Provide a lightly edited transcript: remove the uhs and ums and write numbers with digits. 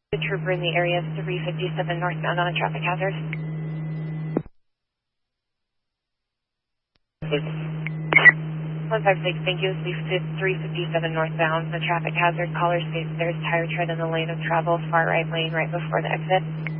The trooper in the area, 357 northbound on a traffic hazard. 156, thank you. 357 northbound, the traffic hazard. Caller states there's tire tread in the lane of travel, far right lane right before the exit.